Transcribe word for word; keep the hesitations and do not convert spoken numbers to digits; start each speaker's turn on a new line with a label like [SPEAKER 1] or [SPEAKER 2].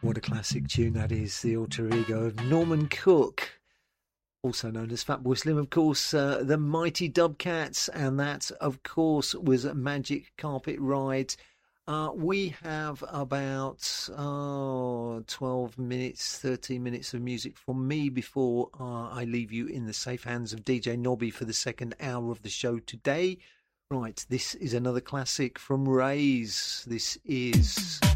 [SPEAKER 1] What a classic tune that is, the alter ego of Norman Cook, also known as Fatboy Slim, of course, uh, the Mighty Dubcats, and that, of course, was Magic Carpet Ride. Uh, we have about oh, twelve minutes, thirteen minutes of music from me before uh, I leave you in the safe hands of D J Nobby for the second hour of the show today. Right, this is another classic from Rays. This is